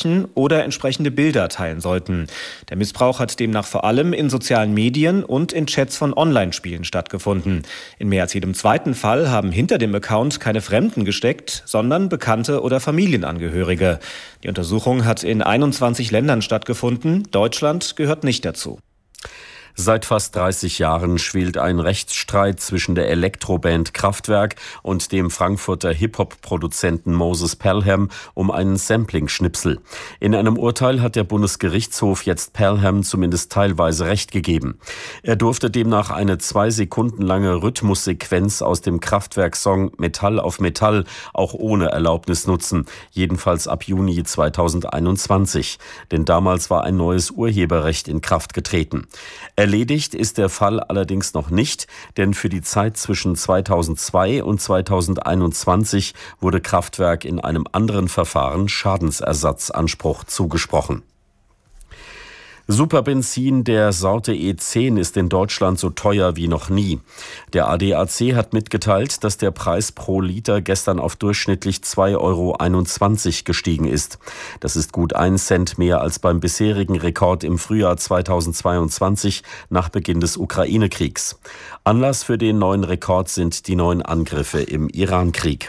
sprechen oder entsprechende Bilder teilen sollten. Der Missbrauch hat demnach vor allem in sozialen Medien und in Chats von Online-Spielen stattgefunden. In mehr als jedem zweiten Fall haben hinter dem Account keine Fremden gesteckt, sondern Bekannte oder Familienangehörige. Die Untersuchung hat in 21 Ländern stattgefunden. Deutschland gehört nicht dazu. Seit fast 30 Jahren schwelt ein Rechtsstreit zwischen der Elektroband Kraftwerk und dem Frankfurter Hip-Hop-Produzenten Moses Pelham um einen Sampling-Schnipsel. In einem Urteil hat der Bundesgerichtshof jetzt Pelham zumindest teilweise Recht gegeben. Er durfte demnach eine 2 Sekunden lange Rhythmussequenz aus dem Kraftwerk-Song Metall auf Metall auch ohne Erlaubnis nutzen, jedenfalls ab Juni 2021. Denn damals war ein neues Urheberrecht in Kraft getreten. Erledigt ist der Fall allerdings noch nicht, denn für die Zeit zwischen 2002 und 2021 wurde Kraftwerk in einem anderen Verfahren Schadensersatzanspruch zugesprochen. Superbenzin der Sorte E10 ist in Deutschland so teuer wie noch nie. Der ADAC hat mitgeteilt, dass der Preis pro Liter gestern auf durchschnittlich 2,21 € gestiegen ist. Das ist gut 1 Cent mehr als beim bisherigen Rekord im Frühjahr 2022 nach Beginn des Ukraine-Kriegs. Anlass für den neuen Rekord sind die neuen Angriffe im Iran-Krieg.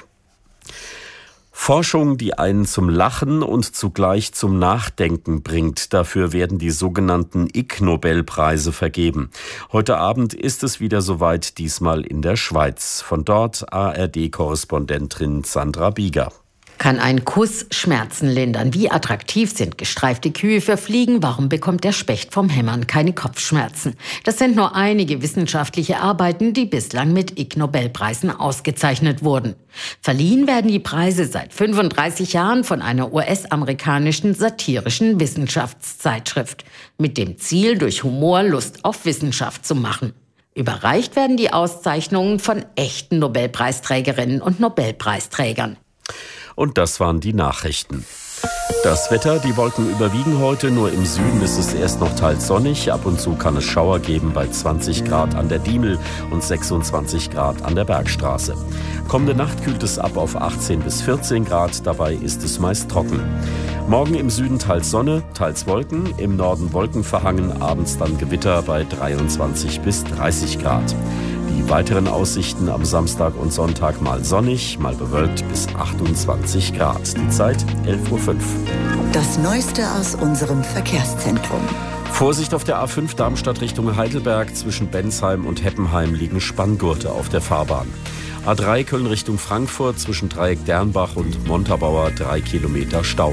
Forschung, die einen zum Lachen und zugleich zum Nachdenken bringt. Dafür werden die sogenannten Ig-Nobelpreise vergeben. Heute Abend ist es wieder soweit, diesmal in der Schweiz. Von dort ARD-Korrespondentin Sandra Bieger. Kann ein Kuss Schmerzen lindern? Wie attraktiv sind gestreifte Kühe für Fliegen? Warum bekommt der Specht vom Hämmern keine Kopfschmerzen? Das sind nur einige wissenschaftliche Arbeiten, die bislang mit Ig-Nobelpreisen ausgezeichnet wurden. Verliehen werden die Preise seit 35 Jahren von einer US-amerikanischen satirischen Wissenschaftszeitschrift mit dem Ziel, durch Humor Lust auf Wissenschaft zu machen. Überreicht werden die Auszeichnungen von echten Nobelpreisträgerinnen und Nobelpreisträgern. Und das waren die Nachrichten. Das Wetter, die Wolken überwiegen heute, nur im Süden ist es erst noch teils sonnig. Ab und zu kann es Schauer geben bei 20 Grad an der Diemel und 26 Grad an der Bergstraße. Kommende Nacht kühlt es ab auf 18 bis 14 Grad, dabei ist es meist trocken. Morgen im Süden teils Sonne, teils Wolken, im Norden wolkenverhangen, abends dann Gewitter bei 23 bis 30 Grad. Die weiteren Aussichten am Samstag und Sonntag mal sonnig, mal bewölkt bis 28 Grad. Die Zeit 11:05 Uhr. Das Neueste aus unserem Verkehrszentrum. Vorsicht auf der A5 Darmstadt Richtung Heidelberg. Zwischen Bensheim und Heppenheim liegen Spanngurte auf der Fahrbahn. A3 Köln Richtung Frankfurt zwischen Dreieck Dernbach und Montabaur 3 Kilometer Stau.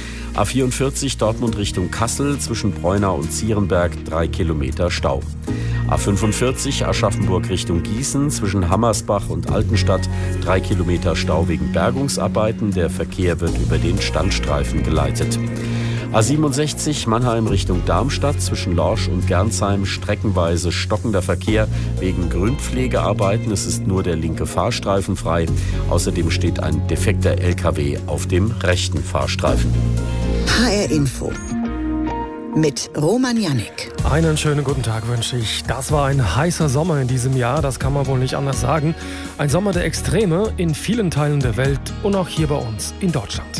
A44 Dortmund Richtung Kassel zwischen Breunau und Zierenberg 3 Kilometer Stau. A45 Aschaffenburg Richtung Gießen zwischen Hammersbach und Altenstadt 3 Kilometer Stau wegen Bergungsarbeiten. Der Verkehr wird über den Standstreifen geleitet. A67 Mannheim Richtung Darmstadt zwischen Lorsch und Gernsheim streckenweise stockender Verkehr wegen Grünpflegearbeiten. Es ist nur der linke Fahrstreifen frei. Außerdem steht ein defekter LKW auf dem rechten Fahrstreifen. HR Info mit Roman Jannik. Einen schönen guten Tag wünsche ich. Das war ein heißer Sommer in diesem Jahr, das kann man wohl nicht anders sagen. Ein Sommer der Extreme in vielen Teilen der Welt und auch hier bei uns in Deutschland.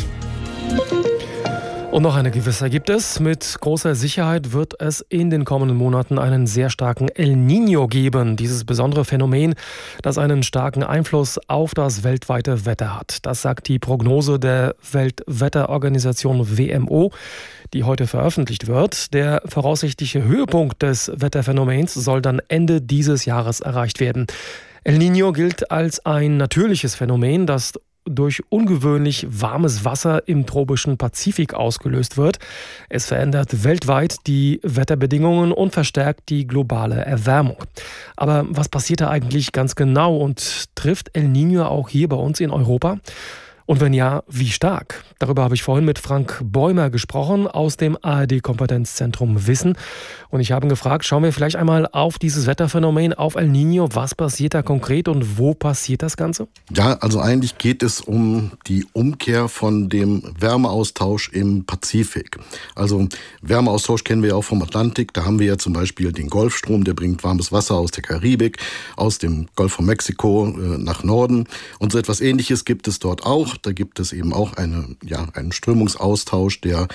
Und noch eine Gewissheit gibt es. Mit großer Sicherheit wird es in den kommenden Monaten einen sehr starken El Niño geben. Dieses besondere Phänomen, das einen starken Einfluss auf das weltweite Wetter hat. Das sagt die Prognose der Weltwetterorganisation WMO, die heute veröffentlicht wird. Der voraussichtliche Höhepunkt des Wetterphänomens soll dann Ende dieses Jahres erreicht werden. El Niño gilt als ein natürliches Phänomen, das durch ungewöhnlich warmes Wasser im tropischen Pazifik ausgelöst wird. Es verändert weltweit die Wetterbedingungen und verstärkt die globale Erwärmung. Aber was passiert da eigentlich ganz genau und trifft El Niño auch hier bei uns in Europa? Und wenn ja, wie stark? Darüber habe ich vorhin mit Frank Bäumer gesprochen aus dem ARD-Kompetenzzentrum Wissen. Und ich habe ihn gefragt, schauen wir vielleicht einmal auf dieses Wetterphänomen, auf El Niño. Was passiert da konkret und wo passiert das Ganze? Ja, also eigentlich geht es um die Umkehr von dem Wärmeaustausch im Pazifik. Also Wärmeaustausch kennen wir ja auch vom Atlantik. Da haben wir ja zum Beispiel den Golfstrom, der bringt warmes Wasser aus der Karibik, aus dem Golf von Mexiko nach Norden. Und so etwas Ähnliches gibt es dort auch. Da gibt es eben auch einen Strömungsaustausch, der